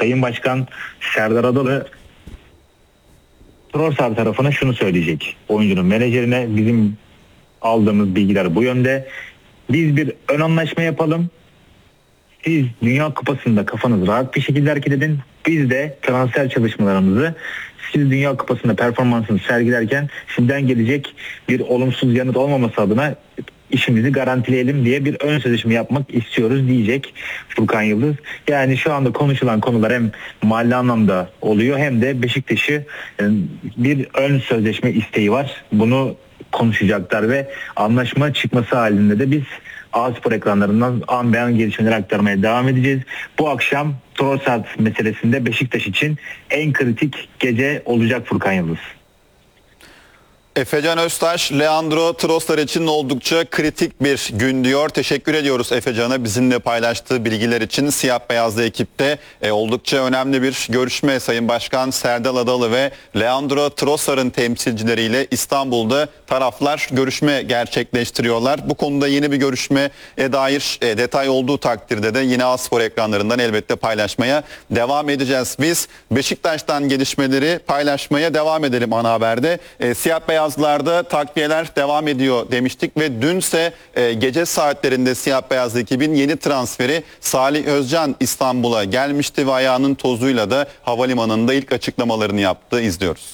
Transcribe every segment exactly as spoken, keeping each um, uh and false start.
Sayın Başkan Serdar Adalı Trossard tarafına şunu söyleyecek. Oyuncunun menajerine bizim aldığımız bilgiler bu yönde. Biz bir ön anlaşma yapalım. Siz Dünya Kupası'nda kafanız rahat bir şekilde hareket edin. Biz de transfer çalışmalarımızı siz Dünya Kupası'nda performansını sergilerken sizden gelecek bir olumsuz yanıt olmaması adına işimizi garantileyelim diye bir ön sözleşme yapmak istiyoruz diyecek Furkan Yıldız. Yani şu anda konuşulan konular hem mali anlamda oluyor hem de Beşiktaş'ı bir ön sözleşme isteği var. Bunu konuşacaklar ve anlaşma çıkması halinde de biz A-Spor ekranlarından an be an gelişmeleri aktarmaya devam edeceğiz. Bu akşam Trossard meselesinde Beşiktaş için en kritik gece olacak Furkan Yıldız. Efecan Öztaş, Leandro Trossard için oldukça kritik bir gün diyor. Teşekkür ediyoruz Efecan'a bizimle paylaştığı bilgiler için. Siyah beyazlı ekipte e, oldukça önemli bir görüşme Sayın Başkan Serdar Adalı ve Leandro Trossard'ın temsilcileriyle İstanbul'da taraflar görüşme gerçekleştiriyorlar. Bu konuda yeni bir görüşmeye dair e, detay olduğu takdirde de yine A-Spor ekranlarından elbette paylaşmaya devam edeceğiz. Biz Beşiktaş'tan gelişmeleri paylaşmaya devam edelim ana haberde. E, siyah beyaz Beyazlarda takviyeler devam ediyor demiştik ve dünse e, gece saatlerinde siyah beyaz ekibin yeni transferi Salih Özcan İstanbul'a gelmişti ve ayağının tozuyla da havalimanında ilk açıklamalarını yaptı. İzliyoruz.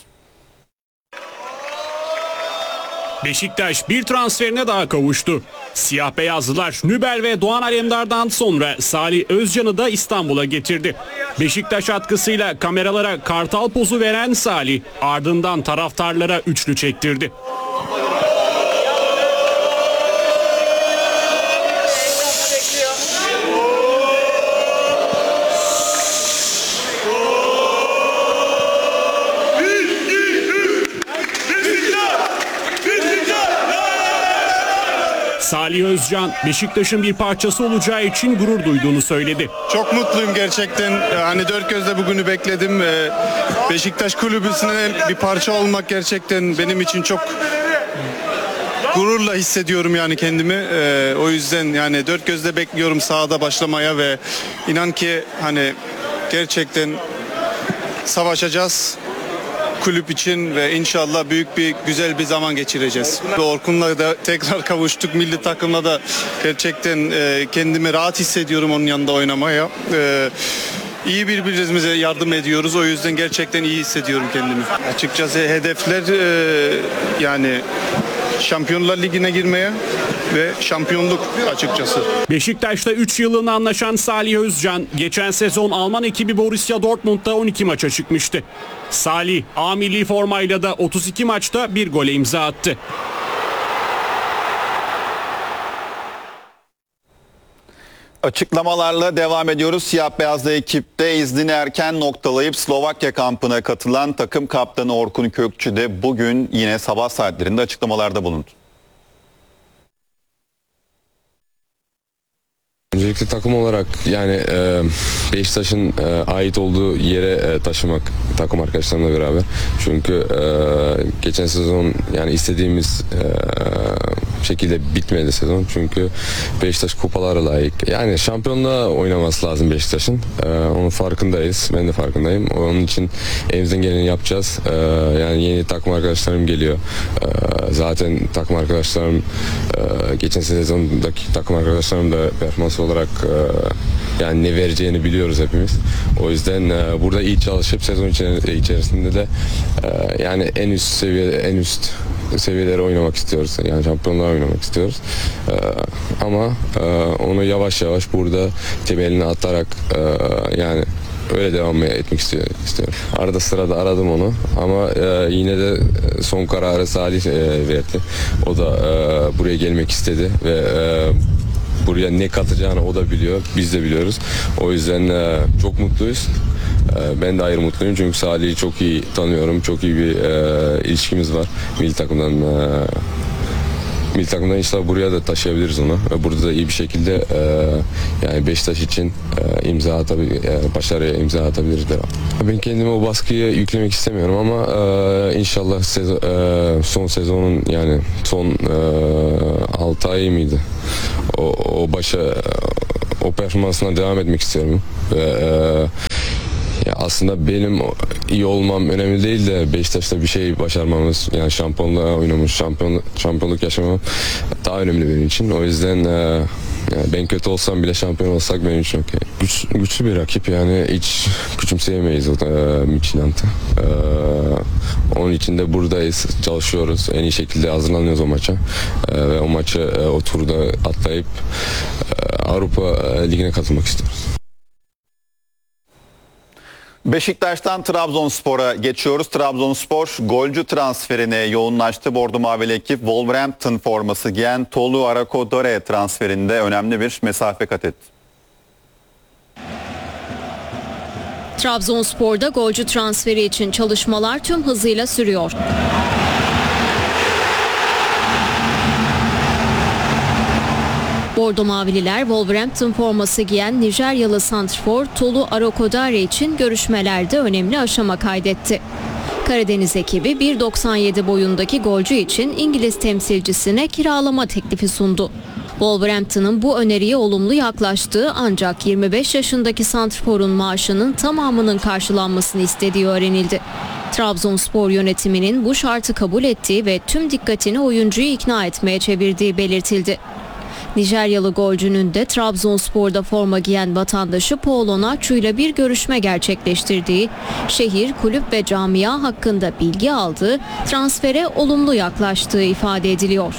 Beşiktaş bir transferine daha kavuştu. Siyah beyazlılar Nübel ve Doğan Alemdar'dan sonra Salih Özcan'ı da İstanbul'a getirdi. Beşiktaş atkısıyla kameralara kartal pozu veren Salih ardından taraftarlara üçlü çektirdi. Salih Özcan, Beşiktaş'ın bir parçası olacağı için gurur duyduğunu söyledi. Çok mutluyum gerçekten. Hani dört gözle bugünü bekledim. Beşiktaş kulübüsüne bir parça olmak gerçekten benim için çok gururla hissediyorum yani kendimi. O yüzden yani dört gözle bekliyorum sahada başlamaya ve inan ki hani gerçekten savaşacağız kulüp için ve inşallah büyük bir güzel bir zaman geçireceğiz. Orkun'la da tekrar kavuştuk. Milli takımla da gerçekten e, kendimi rahat hissediyorum onun yanında oynamaya. E, iyi birbirimize yardım ediyoruz. O yüzden gerçekten iyi hissediyorum kendimi. Açıkçası hedefler e, yani Şampiyonlar Ligi'ne girmeye ve şampiyonluk açıkçası. Beşiktaş'ta üç yıllığına anlaşan Salih Özcan geçen sezon Alman ekibi Borussia Dortmund'da on iki maça çıkmıştı. Salih A milli formayla da otuz iki maçta bir gole imza attı. Açıklamalarla devam ediyoruz. Siyah beyazlı ekipte iznini erken noktalayıp Slovakya kampına katılan takım kaptanı Orkun Kökçü de bugün yine sabah saatlerinde açıklamalarda bulundu. Öncelikle takım olarak yani e, Beşiktaş'ın e, ait olduğu yere e, taşımak takım arkadaşlarımla beraber. Çünkü e, geçen sezon yani istediğimiz e, şekilde bitmedi sezon. Çünkü Beşiktaş kupalara layık. Yani şampiyonluğa oynaması lazım Beşiktaş'ın. E, onun farkındayız. Ben de farkındayım. Onun için elimizden geleni yapacağız. E, yani yeni takım arkadaşlarım geliyor. E, zaten takım arkadaşlarım e, geçen sezondaki takım arkadaşlarım da performans olarak e, yani ne vereceğini biliyoruz hepimiz. O yüzden e, burada iyi çalışıp sezon içerisinde de e, yani en üst seviyede en üst seviyelere oynamak istiyoruz. Yani şampiyonlar oynamak istiyoruz. E, ama e, onu yavaş yavaş burada temelini atarak e, yani öyle devam etmek istiyorum. Arada sırada aradım onu ama e, yine de son kararı Salih e, verdi. O da e, buraya gelmek istedi ve e, buraya ne katacağını o da biliyor, biz de biliyoruz. O yüzden e, çok mutluyuz. E, ben de ayrı mutluyum çünkü Salih'i çok iyi tanıyorum, çok iyi bir e, ilişkimiz var. Milli takımdan e, milli takımdan inşallah buraya da taşıyabiliriz onu. Ve burada da iyi bir şekilde e, yani Beşiktaş için e, imza atabilir, e, başarıya imza atabiliriz devam. Ben kendime o baskıyı yüklemek istemiyorum ama e, inşallah sezon, e, son sezonun yani son e, altı ay mıydı? O, o başa o performansına devam etmek istiyorum ve e, aslında benim iyi olmam önemli değil de Beşiktaş'ta bir şey başarmamız, yani şampiyonluğa oynamış, şampiyon, şampiyonluk yaşamam daha önemli benim için. O yüzden e, yani ben kötü olsam bile şampiyon olsak benim için okey. Güç, güçlü bir rakip, yani hiç küçümseyemeyiz o da e, Midtjylland'ı. E, onun için de buradayız, çalışıyoruz, en iyi şekilde hazırlanıyoruz o maça. E, ve o maçı e, o turda atlayıp e, Avrupa e, Ligi'ne katılmak istiyoruz. Beşiktaş'tan Trabzonspor'a geçiyoruz. Trabzonspor golcü transferine yoğunlaştı. Bordo Mavili ekip Wolverhampton forması giyen Tolu Arakodare transferinde önemli bir mesafe kat etti. Trabzonspor'da golcü transferi için çalışmalar tüm hızıyla sürüyor. Bordo Mavililer Wolverhampton forması giyen Nijeryalı santrfor Tolu Arakodare için görüşmelerde önemli aşama kaydetti. Karadeniz ekibi bir doksan yedi boyundaki golcü için İngiliz temsilcisine kiralama teklifi sundu. Wolverhampton'ın bu öneriye olumlu yaklaştığı ancak yirmi beş yaşındaki santrforun maaşının tamamının karşılanmasını istediği öğrenildi. Trabzonspor yönetiminin bu şartı kabul ettiği ve tüm dikkatini oyuncuyu ikna etmeye çevirdiği belirtildi. Nijeryalı golcünün de Trabzonspor'da forma giyen vatandaşı Paolo Nacho ile bir görüşme gerçekleştirdiği, şehir, kulüp ve camia hakkında bilgi aldığı, transfere olumlu yaklaştığı ifade ediliyor.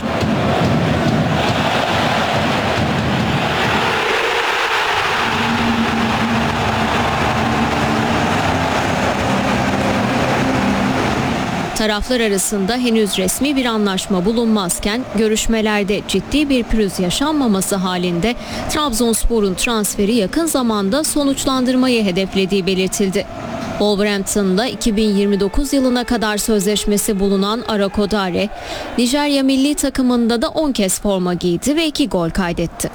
Taraflar arasında henüz resmi bir anlaşma bulunmazken görüşmelerde ciddi bir pürüz yaşanmaması halinde Trabzonspor'un transferi yakın zamanda sonuçlandırmayı hedeflediği belirtildi. Wolverhampton'da iki bin yirmi dokuz yılına kadar sözleşmesi bulunan Arakodare, Nijerya milli takımında da on kez forma giydi ve iki gol kaydetti.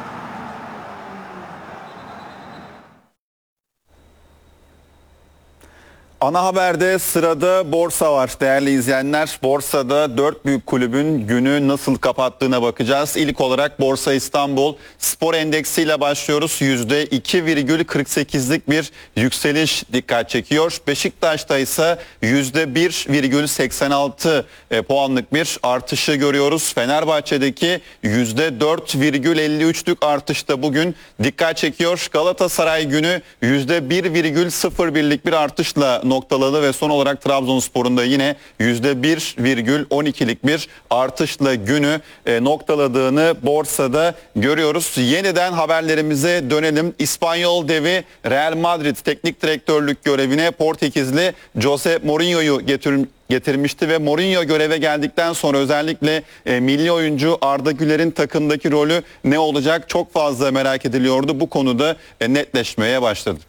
Ana haberde sırada borsa var değerli izleyenler. Borsada dört büyük kulübün günü nasıl kapattığına bakacağız. İlk olarak Borsa İstanbul Spor Endeksi ile başlıyoruz. yüzde iki virgül kırk sekizlik bir yükseliş dikkat çekiyor. Beşiktaş'ta ise yüzde bir virgül seksen altı puanlık bir artışı görüyoruz. Fenerbahçe'deki yüzde dört virgül elli üçlük artışta bugün dikkat çekiyor. Galatasaray günü yüzde bir virgül sıfır birlik bir artışla noktaladı ve son olarak Trabzonspor'un da yine yüzde bir virgül on ikilik bir artışla günü e, noktaladığını borsada görüyoruz. Yeniden haberlerimize dönelim. İspanyol devi Real Madrid teknik direktörlük görevine Portekizli Jose Mourinho'yu getir getirmişti ve Mourinho göreve geldikten sonra özellikle e, milli oyuncu Arda Güler'in takımdaki rolü ne olacak çok fazla merak ediliyordu. Bu konuda e, netleşmeye başladı.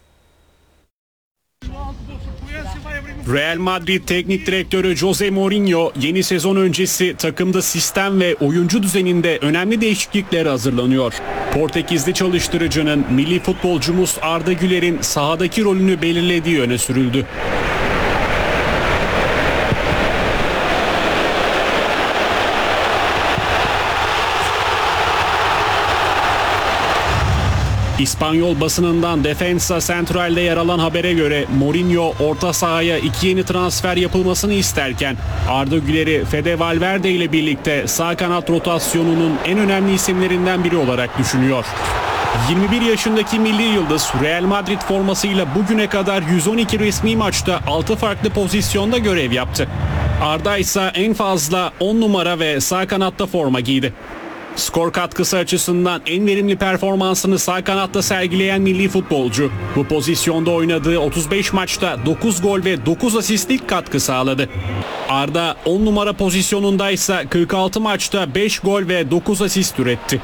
Real Madrid Teknik Direktörü Jose Mourinho yeni sezon öncesi takımda sistem ve oyuncu düzeninde önemli değişikliklere hazırlanıyor. Portekizli çalıştırıcının milli futbolcumuz Arda Güler'in sahadaki rolünü belirlediği öne sürüldü. İspanyol basınından Defensa Central'de yer alan habere göre Mourinho orta sahaya iki yeni transfer yapılmasını isterken Arda Güler'i Fede Valverde ile birlikte sağ kanat rotasyonunun en önemli isimlerinden biri olarak düşünüyor. yirmi bir yaşındaki milli yıldız Real Madrid formasıyla bugüne kadar yüz on iki resmi maçta altı farklı pozisyonda görev yaptı. Arda ise en fazla on numara ve sağ kanatta forma giydi. Skor katkısı açısından en verimli performansını sağ kanatta sergileyen milli futbolcu bu pozisyonda oynadığı otuz beş maçta dokuz gol ve dokuz asistlik katkı sağladı. Arda on numara pozisyonundaysa kırk altı maçta beş gol ve dokuz asist üretti.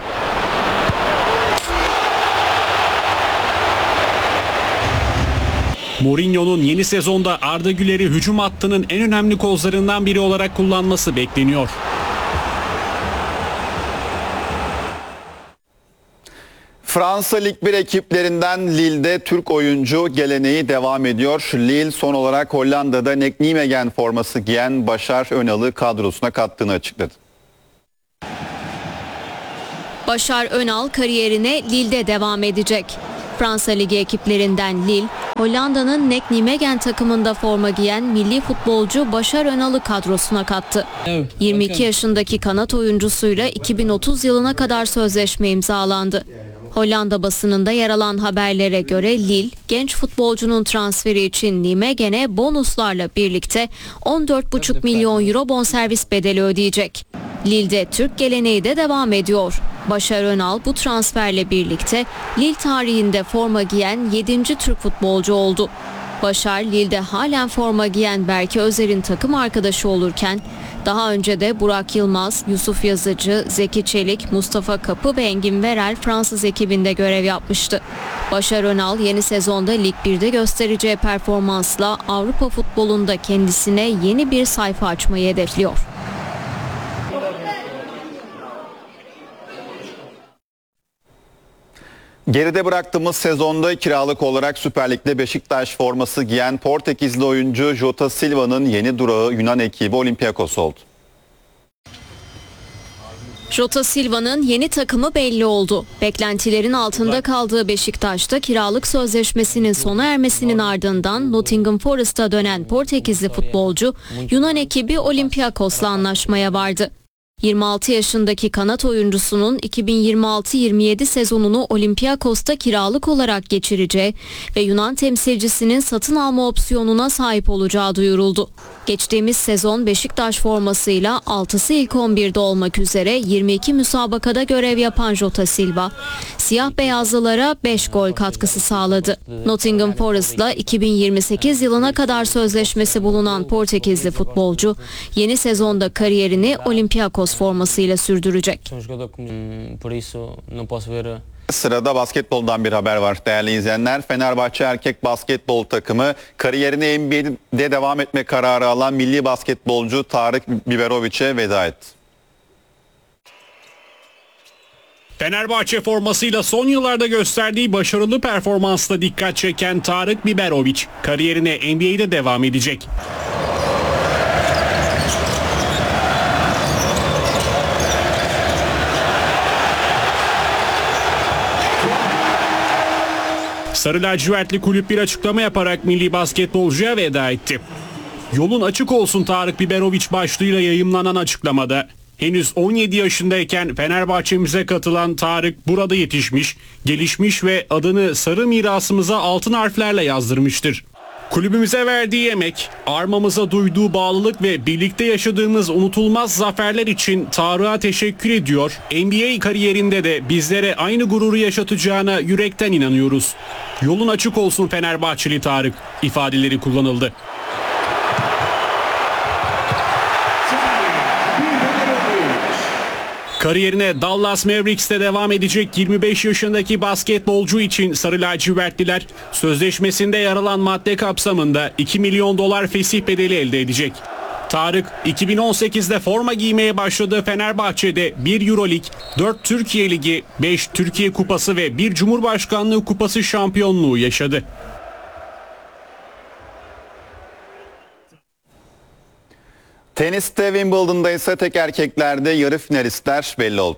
Mourinho'nun yeni sezonda Arda Güler'i hücum hattının en önemli kozlarından biri olarak kullanması bekleniyor. Fransa Lig bir ekiplerinden Lille'de Türk oyuncu geleneği devam ediyor. Lille son olarak Hollanda'da Nek Nijmegen forması giyen Başar Önal'ı kadrosuna kattığını açıkladı. Başar Önal kariyerine Lille'de devam edecek. Fransa Ligi ekiplerinden Lille, Hollanda'nın N E C Nijmegen takımında forma giyen milli futbolcu Başar Önal'ı kadrosuna kattı. yirmi iki yaşındaki kanat oyuncusuyla iki bin otuz yılına kadar sözleşme imzalandı. Hollanda basınında yer alan haberlere göre Lille, genç futbolcunun transferi için Nijmegen'e bonuslarla birlikte on dört buçuk milyon euro bonservis bedeli ödeyecek. Lille'de Türk geleneği de devam ediyor. Başar Önal bu transferle birlikte Lille tarihinde forma giyen yedinci Türk futbolcu oldu. Başar, Lille'de halen forma giyen Berke Özer'in takım arkadaşı olurken daha önce de Burak Yılmaz, Yusuf Yazıcı, Zeki Çelik, Mustafa Kapı ve Engin Verel Fransız ekibinde görev yapmıştı. Başar Önal yeni sezonda Lig birde göstereceği performansla Avrupa futbolunda kendisine yeni bir sayfa açmayı hedefliyor. Geride bıraktığımız sezonda kiralık olarak Süper Lig'de Beşiktaş forması giyen Portekizli oyuncu Jota Silva'nın yeni durağı Yunan ekibi Olympiakos oldu. Jota Silva'nın yeni takımı belli oldu. Beklentilerin altında kaldığı Beşiktaş'ta kiralık sözleşmesinin sona ermesinin ardından Nottingham Forest'a dönen Portekizli futbolcu Yunan ekibi Olympiakos'la anlaşmaya vardı. yirmi altı yaşındaki kanat oyuncusunun iki bin yirmi altı yirmi yedi sezonunu Olympiakos'ta kiralık olarak geçireceği ve Yunan temsilcisinin satın alma opsiyonuna sahip olacağı duyuruldu. Geçtiğimiz sezon Beşiktaş formasıyla altısı ilk on birde olmak üzere yirmi iki müsabakada görev yapan Jota Silva, siyah beyazlılara beş gol katkısı sağladı. Nottingham Forest'la iki bin yirmi sekiz yılına kadar sözleşmesi bulunan Portekizli futbolcu, yeni sezonda kariyerini Olympiakos formasıyla sürdürecek. Sırada basketboldan bir haber var değerli izleyenler. Fenerbahçe erkek basketbol takımı kariyerine N B A'de devam etme kararı alan milli basketbolcu Tarık Biberovic'e veda etti. Fenerbahçe formasıyla son yıllarda gösterdiği başarılı performansla dikkat çeken Tarık Biberovic kariyerine N B A'de devam edecek. Sarı lacivertli kulüp bir açıklama yaparak milli basketbolcuya veda etti. Yolun açık olsun Tarık Biberovic başlığıyla yayımlanan açıklamada henüz on yedi yaşındayken Fenerbahçemize katılan Tarık burada yetişmiş, gelişmiş ve adını sarı mirasımıza altın harflerle yazdırmıştır. Kulübümüze verdiği emek, armamıza duyduğu bağlılık ve birlikte yaşadığımız unutulmaz zaferler için Tarık'a teşekkür ediyor. N B A kariyerinde de bizlere aynı gururu yaşatacağına yürekten inanıyoruz. Yolun açık olsun Fenerbahçeli Tarık ifadeleri kullanıldı. Kariyerine Dallas Mavericks'te devam edecek yirmi beş yaşındaki basketbolcu için Sarı lacivertliler sözleşmesinde yer alan madde kapsamında iki milyon dolar fesih bedeli elde edecek. Tarık iki bin on sekizde forma giymeye başladığı Fenerbahçe'de bir Euroleague, dört Türkiye Ligi, beş Türkiye Kupası ve bir Cumhurbaşkanlığı Kupası şampiyonluğu yaşadı. Teniste Wimbledon'da ise tek erkeklerde yarı finalistler belli oldu.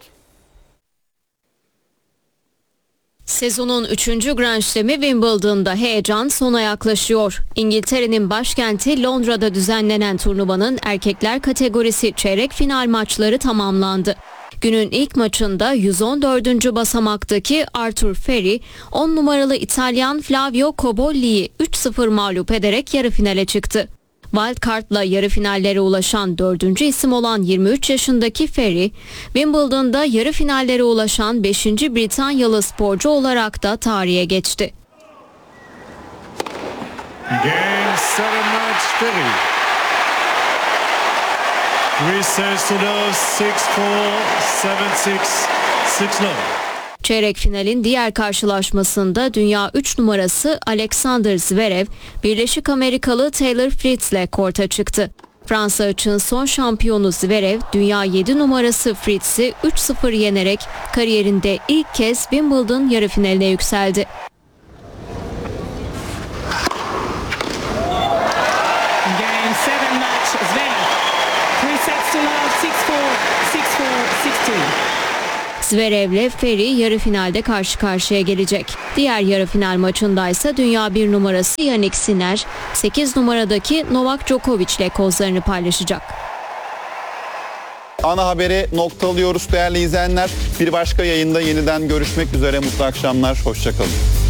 Sezonun üçüncü Grand Slam'i Wimbledon'da heyecan sona yaklaşıyor. İngiltere'nin başkenti Londra'da düzenlenen turnuvanın erkekler kategorisi çeyrek final maçları tamamlandı. Günün ilk maçında yüz on dördüncü basamaktaki Arthur Feri, on numaralı İtalyan Flavio Cobolli'yi üç sıfır mağlup ederek yarı finale çıktı. Wildcard'la yarı finallere ulaşan dördüncü isim olan yirmi üç yaşındaki Ferry, Wimbledon'da yarı finallere ulaşan beşinci Britanyalı sporcu olarak da tarihe geçti. Game seven match Ferry. three sets to love, six four, seven six, six love. Çeyrek finalin diğer karşılaşmasında dünya üç numarası Alexander Zverev, Birleşik Amerikalı Taylor Fritz'le korta çıktı. Fransa açığın son şampiyonu Zverev, dünya yedi numarası Fritz'i üç sıfır yenerek kariyerinde ilk kez Wimbledon yarı finaline yükseldi. Game seven match Zverev. three sets to love, six four, six four, six two. Zverev'le Ferry yarı finalde karşı karşıya gelecek. Diğer yarı final maçındaysa dünya bir numarası Jannik Sinner, sekiz numaradaki Novak Djokovic ile kozlarını paylaşacak. Ana haberi noktalıyoruz değerli izleyenler. Bir başka yayında yeniden görüşmek üzere. Mutlu akşamlar. Hoşça kalın.